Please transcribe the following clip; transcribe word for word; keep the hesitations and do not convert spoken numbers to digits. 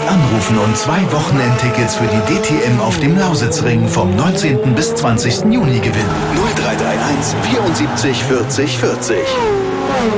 anrufen und zwei Wochenendtickets für die D T M auf dem Lausitzring vom neunzehnten bis zwanzigsten Juni gewinnen. null drei drei eins vierundsiebzig vierzig vierzig.